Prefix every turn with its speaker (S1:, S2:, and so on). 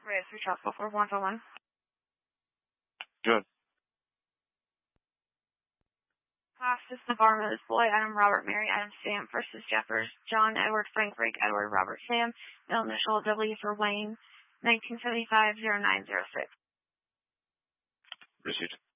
S1: Raise 3 Tropical 4141.
S2: Good.
S1: Hostas Navarro, Boy, Adam, Robert, Mary, Adam, Sam versus Jeffers, John, Edward, Frank, Rick, Edward, Robert, Sam, middle initial W for Wayne, 1975-0906.
S2: Received.